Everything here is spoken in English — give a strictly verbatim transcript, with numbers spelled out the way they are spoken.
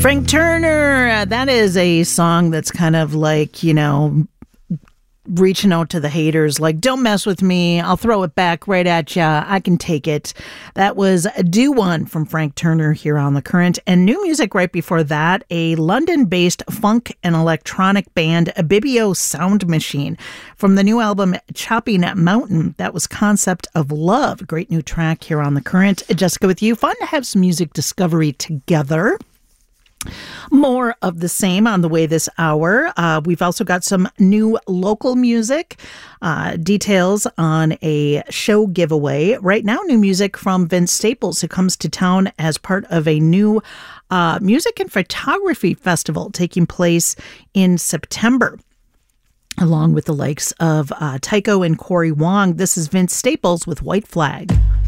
Frank Turner, uh, that is a song that's kind of like, you know, reaching out to the haters, like, don't mess with me. I'll throw it back right at ya. I can take it. That was Do One from Frank Turner here on The Current. And new music right before that, a London-based funk and electronic band, Abibio Sound Machine. From the new album Chopping Mountain, that was Concept of Love. Great new track here on The Current. Jessica with you. Fun to have some music discovery together. More of the same on the way this hour. Uh, we've also got some new local music, uh, details on a show giveaway. Right now, new music from Vince Staples, who comes to town as part of a new uh, music and photography festival taking place in September, along with the likes of uh, Tycho and Corey Wong. This is Vince Staples with White Flag.